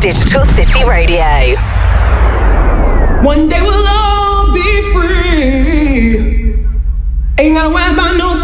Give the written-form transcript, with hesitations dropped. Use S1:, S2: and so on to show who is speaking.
S1: Digital City Radio.
S2: One day we'll all be free. Ain't gotta worry about no